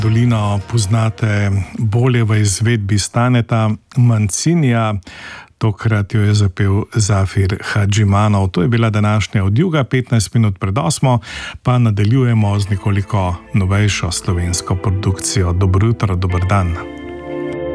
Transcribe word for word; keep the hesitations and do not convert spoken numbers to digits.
dolino poznate bolje v izvedbi Staneta Mancinija. Tokrat jo je zapel Zafir Hadžimanov. To je bila današnja Odjuga, petnajst minut pred osmo, pa nadaljujemo z nekoliko novejšo slovensko produkcijo. Dobro jutro, dober dan.